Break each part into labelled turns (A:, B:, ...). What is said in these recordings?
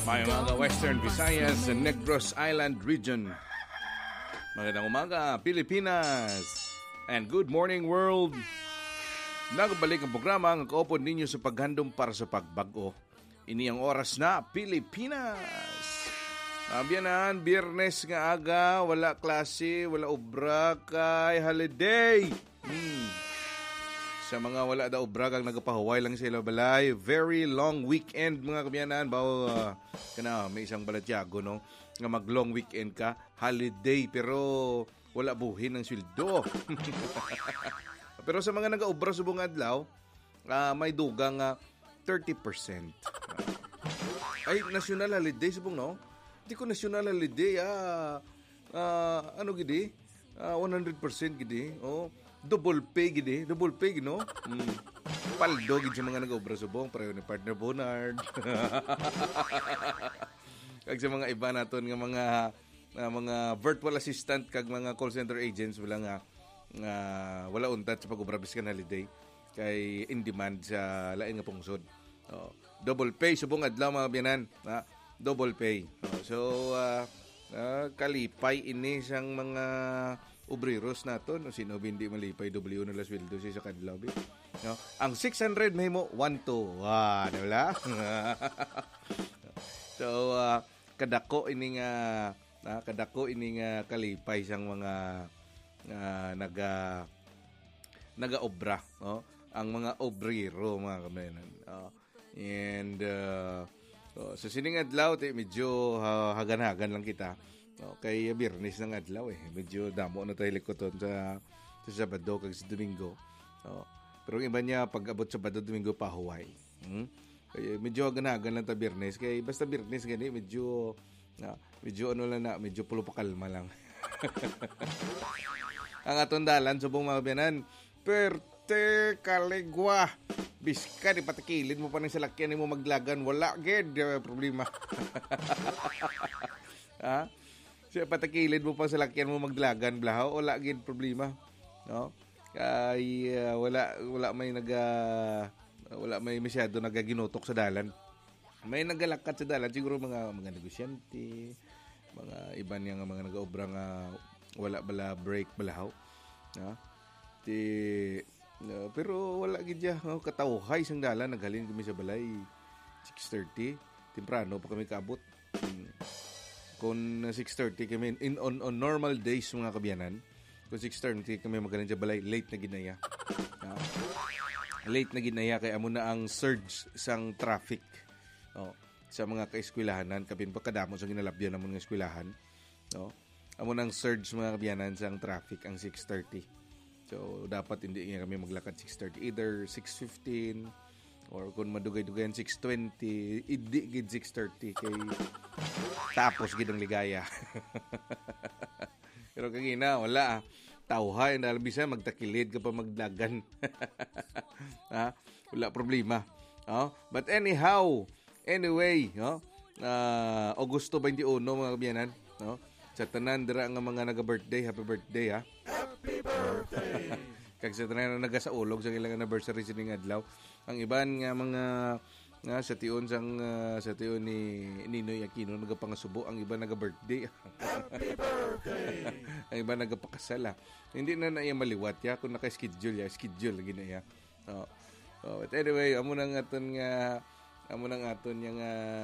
A: May mga Western Visayas and Negros Island region. Magandang umaga, Pilipinas. And good morning, world. Nagbalik ang programa ang kaupon ninyo sa paghandom para sa pagbago. Ini ang oras na Pilipinas. Mabyanan, Biyernes nga aga, wala klase, wala obra, kay holiday. Sa mga wala daw obra kang nagapahuway lang sila balay. Very long weekend mga kabyanan. Bawo kana may isang balatyago no nga mag long weekend ka, holiday pero wala buhin ng sweldo. Pero sa mga nagaobra subong adlaw, may dugang 30%. Ay national holiday subong no? Di ko national holiday ano gidi? 100% gidi. Oh. Double pay, no? Paldo, gid sa mga nag-obra subong, pareho ni partner Bonard. Kag sa mga iba naton nga mga virtual assistant kag mga call center agents wala wala untat sa pag-obra biskan holiday kay in demand sa lain nga pungsod. Double pay subong adlaw mga biyanan, double pay. Kalipay ini sang mga obreros naton no sino hindi malipay W na lasweldo sa kadlaw no ang 600 may mo 1 to wala. So kadako ini nga kalipay sang mga naga-obra no ang mga obrero mga kamenan and sa sining adlaw medyo hagan-hagan lang kita. Kay Biyernes ng adlaw medyo damo na tayo likoton sa Sabado kag sa Domingo. Pero ang iba niya pag abot sa Sabado Domingo pa Hawaii. Kaya medyo ganagan lang ta Biyernes kay basta Biyernes gani medyo ano lang na medyo pulo pa kalma lang. Ang aton dalan subong mga biyanan perte kaligwa. Biska di patakilid mo pa ng salakyan mo maglagan wala gid problema. Siya patakilid mo pa sa lakyan mo maglagan blahaw o lagid problema no kay wala may masyado nagaginutok sa dalan may nagalakat sa dalan siguro mga negosyante mga iba niya nga mga nagaobra nga wala bala break blahaw pero wala gid ya katawhay sang dalan naghalin kami sa balay 6:30 temprano pa kami kaabot. Kung 6:30 kami on normal days mga kabyanan, kung 6:30 kami magaling sa balay, late na ginaya. Late na ginaya kay amo na ang surge sang traffic. Sa mga kaeskwilahanan, kapin pa kadamo sa ginalabyan ng mga eskwelahan. Amo na ang surge mga kabyanan sang traffic ang 6:30. So dapat hindi nga kami maglakad 6:30, either 6:15 or kung madugay-dugayan 6:20, hindi gid 6:30 kay tapos gid ang ligaya. Pero kagina wala tawhay na bisa magtakilid ka pa magdagan. Wala problema. But anyway, Agosto 21 mga kabyanan, sa tanan dira nga mga naga-birthday, happy birthday Happy birthday. Kag sa tanan na nagasaulog sa ilang anniversary sining adlaw. Ang iban nga mga sa tion ni Ninoy Aquino nagapangasubo, ang iba naga-birthday. Happy birthday. Ang iba nagapakasala. Hindi na iya maliwat ya kung naka-schedule lagi na ya. But anyway, amo nang aton yang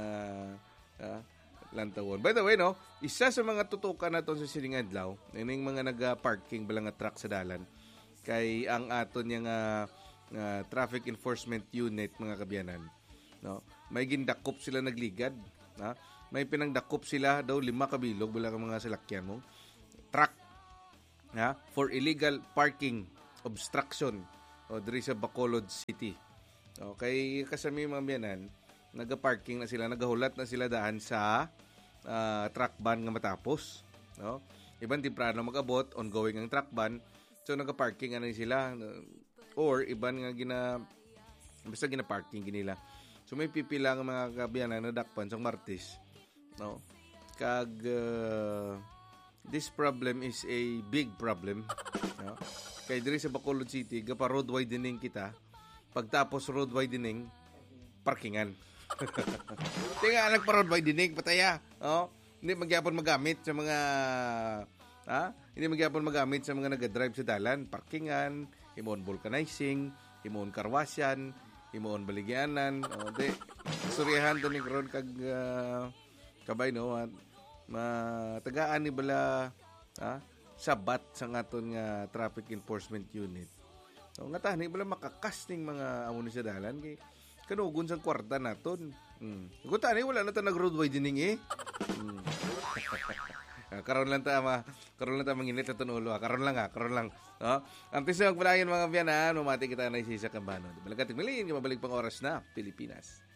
A: lantawon. By the way, no, isa sa mga tutukan naton sa sining adlaw, ining mga naga-parking bala nga truck sa dalan kay ang aton yang traffic enforcement unit mga kabyanan. No, may gindakop sila nagligad, may pinangdakop sila daw 5 kabilog bala ka mga salakyan mo truck for illegal parking obstruction diri sa Bacolod City. Okay, kasami mga biyanan, naga-parking na sila, nagahulat na sila dahan sa truck ban nga matapos, no? Iban temprano mag-abot, ongoing ang truck ban, so naga-parking na sila, or iban nga basta gina-parking ginila. So may pipila nga mga kabiyanan na dakpan sa Martes, no? Kag this problem is a big problem, no? Kay diri sa Bacolod City, gapa road widening kita. Pagtapos road widening, parkingan. Tinga anak parod by dinig pataya. Oh, hindi magyapon magamit sa mga hindi magyapon magamit sa mga nag-drive sa dalan, parkingan, himon vulcanizing, himon karwasyan, himon baligyanan, di suryahan to ni karon kag kabay no at matagaan ni bala sabat sa ngaton nga traffic enforcement unit. So nga tani bala makakas ning mga amo ni sa dalan kay kanugon sang kwarta naton. Kung tani wala na ta nag-roadway dining karon lang ta manginit sa tunulo. Karon lang. No? Ang pisang palayan mga biyanan, umati kita na isisa kambano. Balagating malin, mabalik pang oras na Pilipinas.